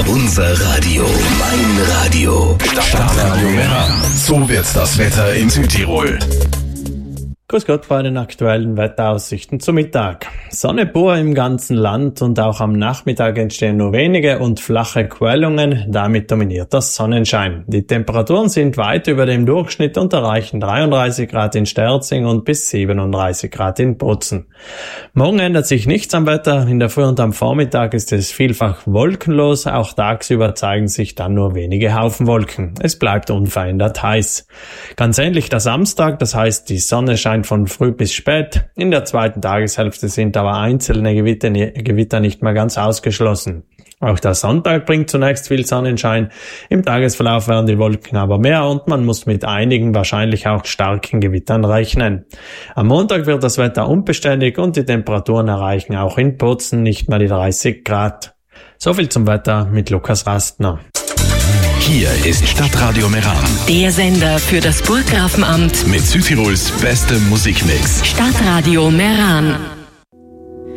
Unser Radio, mein Radio. Stadtradio Meran. So wird das Wetter in Südtirol. Grüß Gott bei den aktuellen Wetteraussichten zum Mittag. Sonne pur im ganzen Land und auch am Nachmittag entstehen nur wenige und flache Quellungen, damit dominiert das Sonnenschein. Die Temperaturen sind weit über dem Durchschnitt und erreichen 33 Grad in Sterzing und bis 37 Grad in Bozen. Morgen ändert sich nichts am Wetter, in der Früh und am Vormittag ist es vielfach wolkenlos, auch tagsüber zeigen sich dann nur wenige Haufenwolken. Es bleibt unverändert heiß. Ganz ähnlich der Samstag, das heißt die Sonne scheint von früh bis spät. In der zweiten Tageshälfte sind aber einzelne Gewitter nicht mehr ganz ausgeschlossen. Auch der Sonntag bringt zunächst viel Sonnenschein. Im Tagesverlauf werden die Wolken aber mehr und man muss mit einigen, wahrscheinlich auch starken Gewittern rechnen. Am Montag wird das Wetter unbeständig und die Temperaturen erreichen auch in Bozen nicht mehr die 30 Grad. Soviel zum Wetter mit Lukas Rastner. Hier ist Stadtradio Meran. Der Sender für das Burggrafenamt Mit Südtirols bestem Musikmix. Stadtradio Meran.